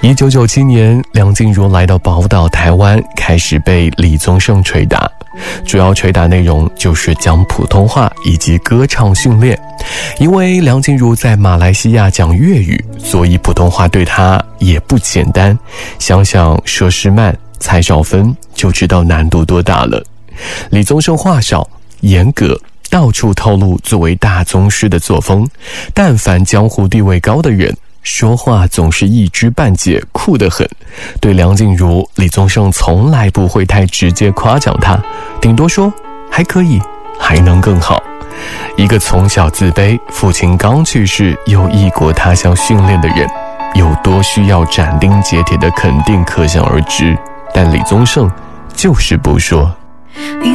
1997年，梁静茹来到宝岛台湾，开始被李宗盛捶打。主要捶打内容就是讲普通话以及歌唱训练。因为梁静茹在马来西亚讲粤语，所以普通话对她也不简单。想想佘诗曼、蔡少芬就知道难度多大了。李宗盛话少、严格，到处透露作为大宗师的作风。但凡江湖地位高的人，说话总是一知半解，酷得很。对梁静茹，李宗盛从来不会太直接夸奖她，顶多说还可以，还能更好。一个从小自卑，父亲刚去世又异国他乡训练的人，有多需要斩钉截铁的肯定可想而知。但李宗盛就是不说。